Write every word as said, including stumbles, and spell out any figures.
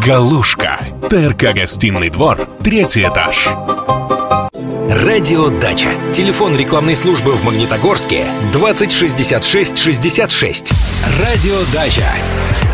Галушка. ТРК «Гостиный двор», третий этаж. Радио Дача. Телефон рекламной службы в Магнитогорске двадцать шестьдесят шесть шестьдесят шесть. Радио Дача.